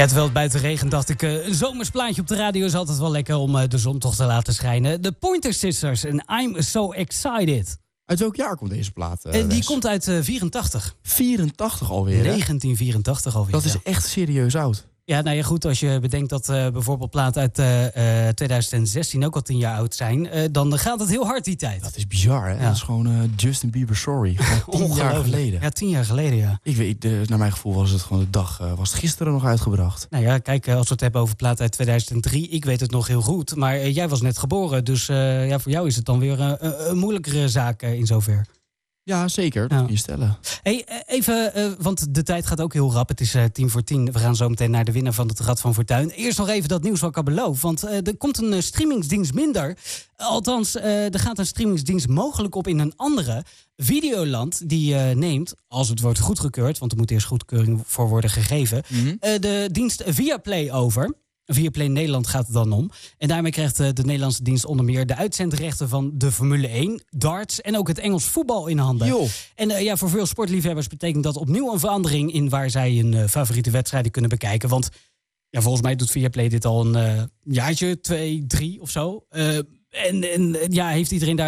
Ja, terwijl het buiten regent, dacht ik... een zomersplaatje op de radio is altijd wel lekker om de zon toch te laten schijnen. De Pointer Sisters en I'm So Excited. Uit welk jaar komt deze plaat? Die komt uit 84. 84 alweer, hè? 1984 alweer. Dat is echt serieus oud. Ja, nou ja, goed, als je bedenkt dat bijvoorbeeld platen uit 2016 ook al 10 jaar oud zijn... dan gaat het heel hard die tijd. Dat is bizar, hè? Ja. Dat is gewoon Justin Bieber Sorry. Gewoon 10 jaar geleden. Ja, 10 jaar geleden, ja. Ik weet, naar mijn gevoel was het gewoon de dag... was het gisteren nog uitgebracht. Nou ja, kijk, als we het hebben over platen uit 2003... ik weet het nog heel goed, maar jij was net geboren. Dus ja, voor jou is het dan weer een moeilijkere zaak in zover. Ja, zeker. Dat kun je stellen. Hey, even, want de tijd gaat ook heel rap. Het is 10:10. We gaan zo meteen naar de winnaar van het Rad van Fortuin. Eerst nog even dat nieuws wat ik al beloof. Want er komt een streamingsdienst minder. Althans, er gaat een streamingsdienst mogelijk op in een andere. Videoland die neemt, als het wordt goedgekeurd... want er moet eerst goedkeuring voor worden gegeven... de dienst Viaplay over... Viaplay Nederland gaat het dan om. En daarmee krijgt de Nederlandse dienst onder meer... de uitzendrechten van de Formule 1, darts... en ook het Engels voetbal in handen. Jo. En voor veel sportliefhebbers betekent dat opnieuw een verandering... in waar zij hun favoriete wedstrijden kunnen bekijken. Want ja, volgens mij doet Viaplay dit al een jaartje, 2, 3 of zo. En heeft iedereen daar